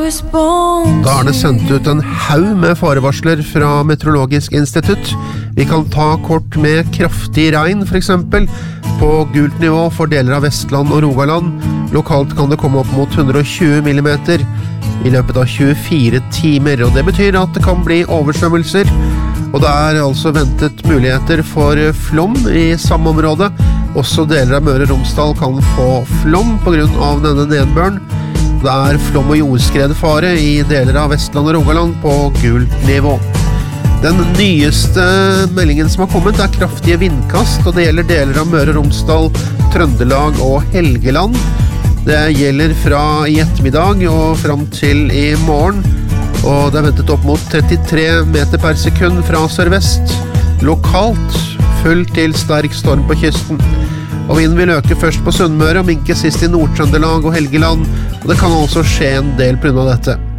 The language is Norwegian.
Da det sendt ut en haug med farevarsler fra Meteorologisk institutt. Vi kan ta kort med kraftig regn for eksempel, på gult nivå for deler av Vestland og Rogaland. Lokalt kan det komme opp mot 120 millimeter i løpet av 24 timer, og det betyr at det kan bli oversvømmelser. Og det altså ventet muligheter for flom i samme område. Også deler av Møre og Romsdal kan få flom på grunn av denne nedbøren. Det flom- og jordskredfare i deler av Vestland og Rogaland på gult nivå. Den nyeste meldingen som har kommet kraftige vindkast, og det gjelder deler av Møre og Romsdal, Trøndelag og Helgeland. Det gjelder fra i ettermiddag og frem til i morgen, og det ventet opp mot 33 meter per sekund fra sørvest. Lokalt full til sterk storm på kysten. Og vinden vil øke først på Sunnmøre og minke sist i Nord-Trøndelag og Helgeland, og det kan også skje en del på grunn av dette.